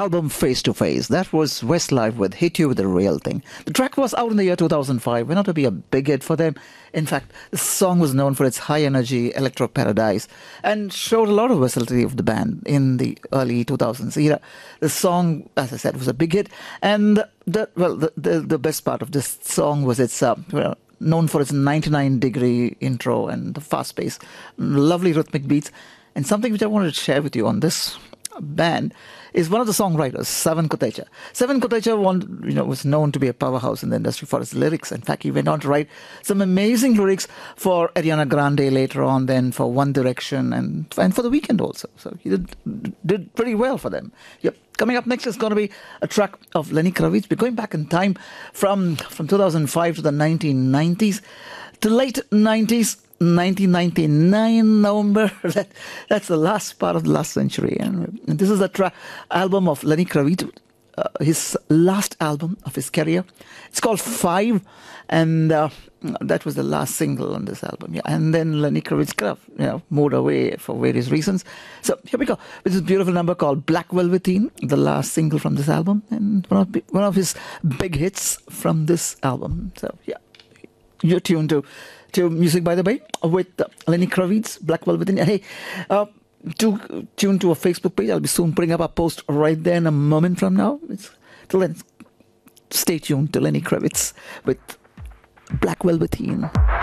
album Face to Face. That was Westlife with Hit You With The Real Thing. The track was out in the year 2005. Went on to be a big hit for them. In fact, the song was known for its high-energy electro paradise and showed a lot of versatility of the band in the early 2000s era. The song, as I said, was a big hit. And the best part of this song was its known for its 99-degree intro and the fast pace, lovely rhythmic beats. And something which I wanted to share with you on this band is one of the songwriters, Savan Kotecha. Savan Kotecha was known to be a powerhouse in the industry for his lyrics. In fact, he went on to write some amazing lyrics for Ariana Grande later on, then for One Direction and for The Weeknd also. So he did pretty well for them. Yep. Coming up next is going to be a track of Lenny Kravitz. We're going back in time from 2005 to the 1990s, to late 90s. 1999 November. That's the last part of the last century, and this is a album of Lenny Kravitz, his last album of his career. It's called Five, and that was the last single on this album. Yeah, and then Lenny Kravitz kind of moved away for various reasons. So here we go with this beautiful number called Black Velveteen, the last single from this album, and one of his big hits from this album. So yeah, you're tuned to Music by the Bay with Lenny Kravitz, Black Velveteen. Hey, tune to our Facebook page. I'll be soon putting up a post right there in a moment from now. Till then, stay tuned to Lenny Kravitz with Black Velveteen.